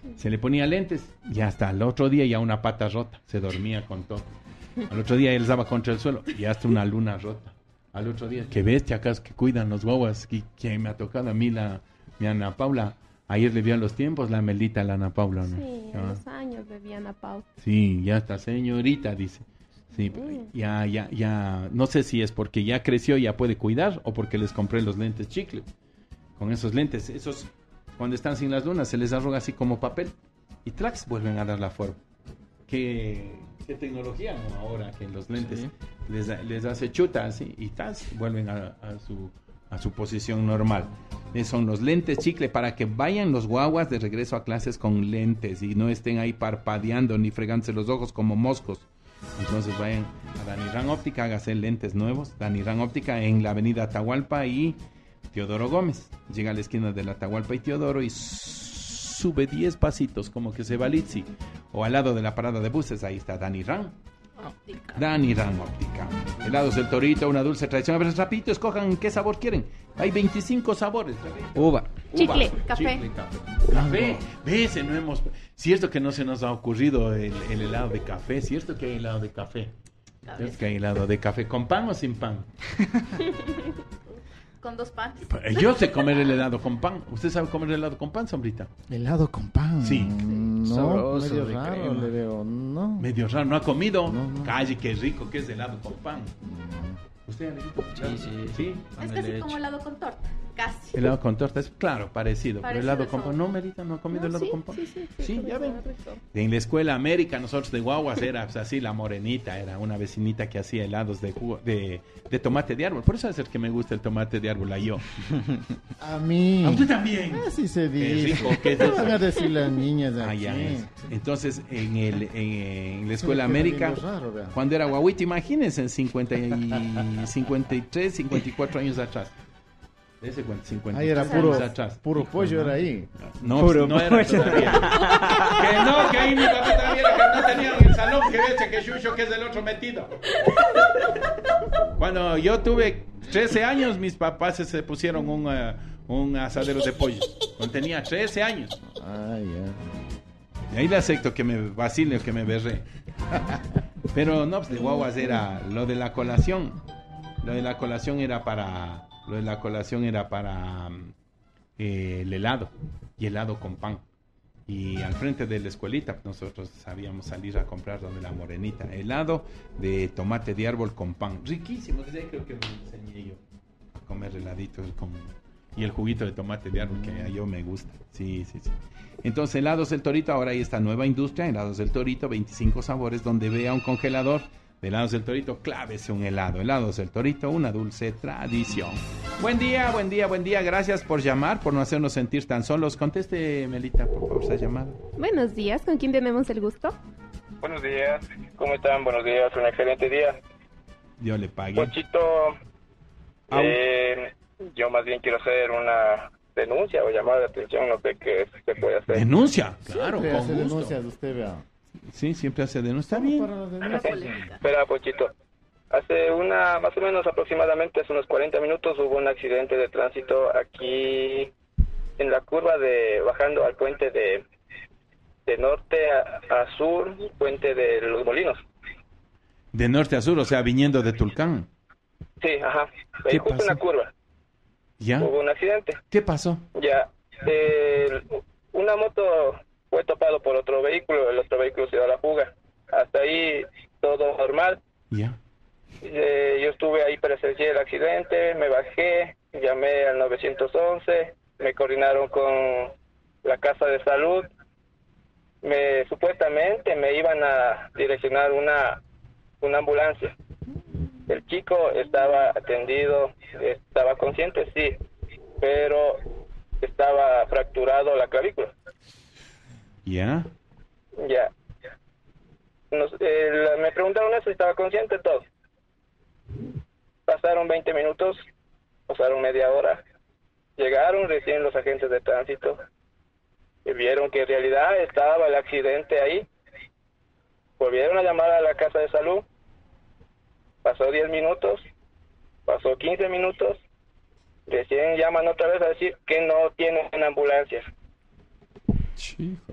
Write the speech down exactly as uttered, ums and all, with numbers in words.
Se le ponía lentes y hasta el otro día ya una pata rota, se dormía con todo. Al otro día él estaba contra el suelo y hasta una luna rota. Al otro día, qué bestia acá que cuidan los guaguas, que, que me ha tocado a mí la, mi Ana Paula. Ayer le vi a los tiempos la Melita, la Ana Paula, ¿no? Sí, a ah. los años de Ana Paula. Sí, ya está señorita, dice. Sí, mm. ya, ya, ya, no sé si es porque ya creció, ya puede cuidar, o porque les compré los lentes chicle. Con esos lentes, esos, cuando están sin las lunas, se les arruga así como papel, y tracks vuelven a dar la forma. Qué, qué tecnología, ¿no? Ahora que los lentes sí. les, les hace chuta así, y tas, vuelven a, a su... a su posición normal. Eh, son los lentes chicle para que vayan los guaguas de regreso a clases con lentes y no estén ahí parpadeando ni fregándose los ojos como moscos. Entonces vayan a Danirán Óptica, hágase lentes nuevos. Danirán Óptica en la avenida Atahualpa y Teodoro Gómez. Llega a la esquina de la Atahualpa y Teodoro y sube diez pasitos como que se va a Litsi. O al lado de la parada de buses, ahí está Danirán Óptica. Danirán Óptica. Helados del Torito, una dulce tradición. A ver, rapidito, escojan qué sabor quieren. Hay veinticinco sabores. Uva. Chicle, Uva. café. Chicle, café. Café. Ves, no hemos... Cierto que no se nos ha ocurrido el, el helado de café. Cierto que hay helado de café. Cierto que hay helado de café. ¿Con pan o sin pan? Con dos panes. Yo sé comer el helado con pan. ¿Usted sabe comer el helado con pan, Sombrita? ¿Helado con pan? Sí. No, sabroso, medio raro, crema. Le veo, no. Medio raro, ¿no ha comido? No, no. Calle, qué rico que es helado con pan. ¿Usted, amiguito? Sí, sí. ¿Sí? Es casi como helado con torta, casi. Helado con torta es, claro, parecido. Parecido pero helado con son. pan, no, Merita, no ha comido No, helado sí, con pan. sí, sí, sí, Sí, sí, ya ven. rico. En la escuela América, nosotros de guaguas era pues, así, la morenita, era una vecinita que hacía helados de jugo, de, de tomate de árbol. Por eso es el que me gusta el tomate de árbol, a yo. A mí. A usted también. Así se dice. Qué rico, qué ¿Qué van a decir las niñas de Ah, aquí? ya es. Entonces, en, el, en, en la escuela Sí, qué América, lindo raro, vea. cuando era guaguita, imagínense, en cincuenta y, cincuenta y tres, cincuenta y cuatro años atrás. Ese cuento, cincuenta Ahí era años puro, atrás. puro Hijo, pollo, ¿no? era ahí. No, Puro pues, no era pollo. todavía. Que no, que ahí mi papita viera que no tenía en el salón, que veche que Chucho, que es el otro metido. Cuando yo tuve trece años, mis papás se pusieron un, uh, un asadero de pollo. Cuando tenía trece años. Ah, ya. Y ahí le acepto que me vacile o que me berré. Pero no, pues de guaguas era lo de la colación. Lo de la colación era para... Lo de la colación era para eh, el helado. Y helado con pan. Y al frente de la escuelita nosotros sabíamos salir a comprar donde la morenita. Helado de tomate de árbol con pan. Riquísimo. Desde ahí creo que me enseñé yo a comer heladitos con... Y el juguito de tomate de árbol que a yo me gusta. Sí, sí, sí. Entonces, helados del Torito, ahora hay esta nueva industria, helados del Torito, veinticinco sabores, donde vea un congelador de helados del Torito, clávese un helado. Helados del Torito, una dulce tradición. Buen día, buen día, buen día. Gracias por llamar, por no hacernos sentir tan solos. Conteste, Melita, por favor, esa llamada. Buenos días, ¿con quién tenemos el gusto? Buenos días, ¿cómo están? Buenos días, un excelente día. Dios le pague. Ponchito, eh, yo más bien quiero hacer una denuncia o llamada de atención, no sé qué se puede hacer. ¿Denuncia? Claro, Siempre con hace gusto. denuncias usted, vea. Sí, siempre hace denuncia. Está bien. Para las denuncias. Espera, Ponchito. Hace una, más o menos aproximadamente, hace unos cuarenta minutos hubo un accidente de tránsito aquí en la curva de, bajando al puente de, de norte a, a sur, puente de los Molinos. De norte a sur, o sea, viniendo de Tulcán. Sí, ajá. ¿Qué Eh, justo pasó? en la curva. ¿Ya? Hubo un accidente. ¿Qué pasó? Ya. Eh, una moto fue topado por otro vehículo, el otro vehículo se dio a la fuga. Hasta ahí todo normal. ¿Ya? Eh, yo estuve ahí, presencié el accidente, me bajé, llamé al nueve once, me coordinaron con la casa de salud, me supuestamente me iban a direccionar una, una ambulancia. El chico estaba atendido, estaba consciente, sí, pero estaba fracturado la clavícula. ¿Ya? Ya. Nos, eh, me preguntaron eso, estaba consciente, todo. Pasaron veinte minutos, pasaron media hora, llegaron recién los agentes de tránsito y vieron que en realidad estaba el accidente ahí. Volvieron a llamar a la casa de salud, pasó diez minutos, pasó quince minutos, recién llaman otra vez a decir que no tienen una ambulancia. Chico.